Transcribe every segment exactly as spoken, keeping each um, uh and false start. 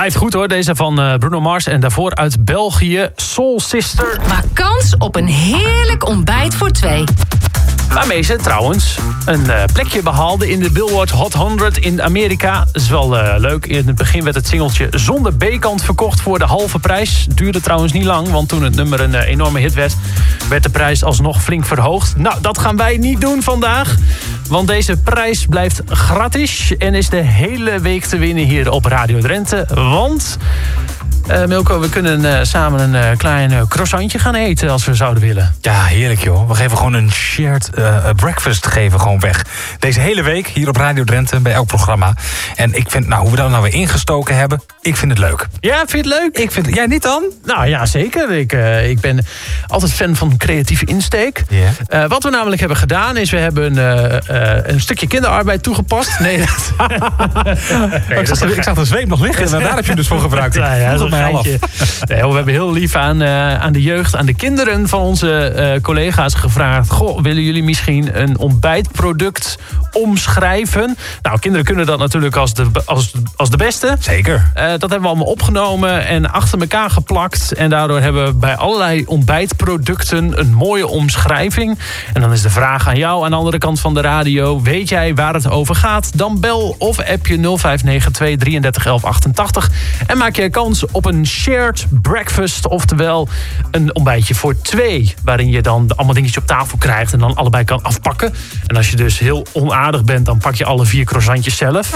Blijft goed hoor, deze van uh, Bruno Mars en daarvoor uit België, Soul Sister. Maak kans op een heerlijk ontbijt voor twee. Waarmee ze trouwens een uh, plekje behaalde in de Billboard Hot honderd in Amerika. Dat is wel uh, leuk. In het begin werd het singeltje zonder B-kant verkocht voor de halve prijs. Duurde trouwens niet lang, want toen het nummer een uh, enorme hit werd, werd de prijs alsnog flink verhoogd. Nou, dat gaan wij niet doen vandaag. Want deze prijs blijft gratis en is de hele week te winnen hier op Radio Drenthe. Want... Uh, Milko, we kunnen uh, samen een uh, klein uh, croissantje gaan eten als we zouden willen. Ja, heerlijk joh. We geven gewoon een shared uh, breakfast geven gewoon weg. Deze hele week hier op Radio Drenthe bij elk programma. En ik vind, nou, hoe we dat nou weer ingestoken hebben, ik vind het leuk. Ja, vind je het leuk? Ik vind, jij niet dan? Nou ja, zeker. Ik, uh, ik ben altijd fan van creatieve insteek. Yeah. Uh, wat we namelijk hebben gedaan is, we hebben uh, uh, een stukje kinderarbeid toegepast. Nee, dat... nee, oh, ik, zag de, ik zag de zweep nog liggen en daar heb je hem dus voor gebruikt. Ja, ja, dat nee, we hebben heel lief aan, uh, aan de jeugd, aan de kinderen van onze uh, collega's gevraagd. Goh, willen jullie misschien een ontbijtproduct omschrijven? Nou, kinderen kunnen dat natuurlijk als de, als, als de beste. Zeker. Uh, dat hebben we allemaal opgenomen en achter elkaar geplakt. En daardoor hebben we bij allerlei ontbijtproducten een mooie omschrijving. En dan is de vraag aan jou aan de andere kant van de radio. Weet jij waar het over gaat? Dan bel of app je nul vijf negen twee drieëndertig elf achtentachtig. En maak je kans op een shared breakfast. Oftewel een ontbijtje voor twee. Waarin je dan allemaal dingetjes op tafel krijgt en dan allebei kan afpakken. En als je dus heel onaardig bent, dan pak je alle vier croissantjes zelf.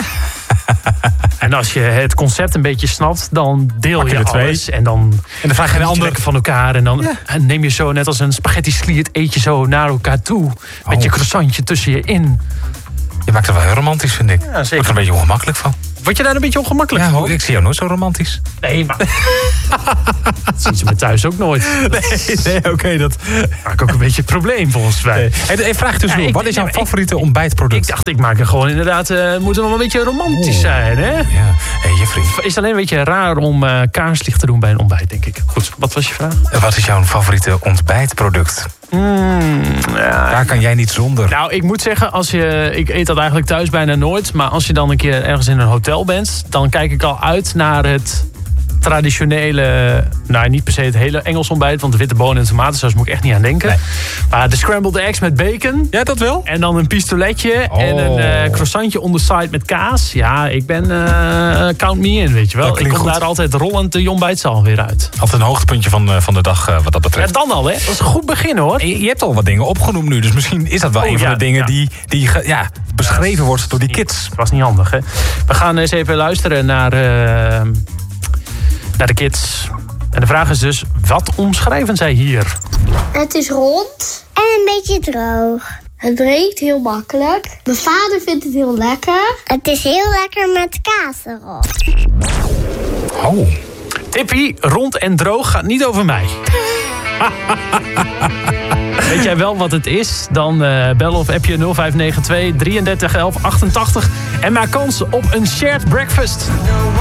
En als je het concept een beetje snapt, dan deel je, je alles. Twee. En dan, en dan vraag je een ander van elkaar. En dan ja. neem je zo net als een spaghetti sliert, eet je zo naar elkaar toe. Oh. Met je croissantje tussen je in. Je maakt het wel heel romantisch, vind ik. Ja, zeker. Ik word er een beetje ongemakkelijk van. Word je daar een beetje ongemakkelijk ja, van? Ik zie jou nooit zo romantisch. Nee, maar... dat zien ze me thuis ook nooit. Nee, nee oké. Okay, dat maakt ook een beetje het probleem volgens mij. Nee. Hey, hey, vraag tussendoor. Ja, wat is jouw ja, favoriete ik, ontbijtproduct? Ik dacht, ik maak er gewoon inderdaad... Uh, moet er nog een beetje romantisch oh. zijn, hè? Ja. Hey, Jeffrey. Het is alleen een beetje raar om uh, kaarslicht te doen bij een ontbijt, denk ik. Goed, wat was je vraag? Wat is jouw favoriete ontbijtproduct? Mm, ja. Daar kan jij niet zonder. Nou, ik moet zeggen, als je, ik eet dat eigenlijk thuis bijna nooit. Maar als je dan een keer ergens in een hotel bent, dan kijk ik al uit naar het traditionele, nou niet per se het hele Engels ontbijt, want de witte bonen en tomatensaus moet ik echt niet aan denken. Nee. Maar de scrambled eggs met bacon. Ja, dat wel. En dan een pistoletje oh. en een uh, croissantje on the side met kaas. Ja, ik ben, uh, count me in, weet je wel. Ik kom goed. Daar altijd rollend de ontbijtzaal weer uit. Altijd een hoogtepuntje van, uh, van de dag uh, wat dat betreft. Ja, dan al, hè. Dat is een goed begin, hoor. Je, je hebt al wat dingen opgenoemd nu, dus misschien is dat wel oh, een ja, van de dingen ja. die, die ja, beschreven ja, wordt door die kids. Dat was niet handig, hè. We gaan eens even luisteren naar... Uh, naar de kids. En de vraag is dus, wat omschrijven zij hier? Het is rond en een beetje droog. Het breekt heel makkelijk. Mijn vader vindt het heel lekker. Het is heel lekker met kaas erop. Oh. Tippie, rond en droog gaat niet over mij. Weet jij wel wat het is? Dan uh, bel of app je nul vijf negen twee drieëndertig elf achtentachtig. En maak kans op een shared breakfast.